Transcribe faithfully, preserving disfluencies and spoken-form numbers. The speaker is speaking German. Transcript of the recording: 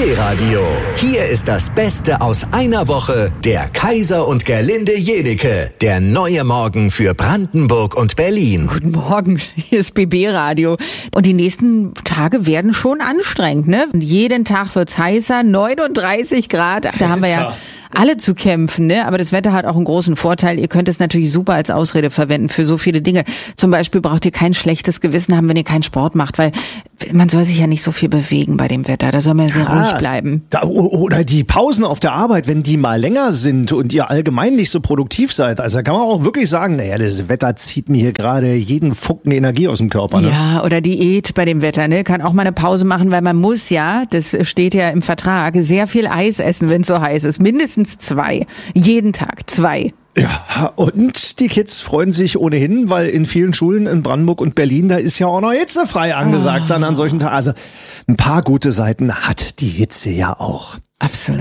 B Radio. Hier ist das Beste aus einer Woche. Der Kaiser und Gerlinde Jenike. Der neue Morgen für Brandenburg und Berlin. Guten Morgen, hier ist B B Radio. Und die nächsten Tage werden schon anstrengend, ne? Und jeden Tag wird's heißer, neununddreißig Grad. Da haben wir ja alle zu kämpfen, ne? Aber das Wetter hat auch einen großen Vorteil. Ihr könnt es natürlich super als Ausrede verwenden für so viele Dinge. Zum Beispiel braucht ihr kein schlechtes Gewissen haben, wenn ihr keinen Sport macht, weil man soll sich ja nicht so viel bewegen bei dem Wetter. Da soll man ja sehr ah, ruhig bleiben. Da, oder die Pausen auf der Arbeit, wenn die mal länger sind und ihr allgemein nicht so produktiv seid. Also da kann man auch wirklich sagen, naja, das Wetter zieht mir hier gerade jeden Funken Energie aus dem Körper. Ne? Ja, oder Diät bei dem Wetter, ne? Kann auch mal eine Pause machen, weil man muss ja, das steht ja im Vertrag, sehr viel Eis essen, wenn es so heiß ist. Mindestens zwei. Jeden Tag zwei. Ja, und die Kids freuen sich ohnehin, weil in vielen Schulen in Brandenburg und Berlin, da ist ja auch noch hitzefrei angesagt, oh. Dann an solchen Tagen. Also ein paar gute Seiten hat die Hitze ja auch. Absolut.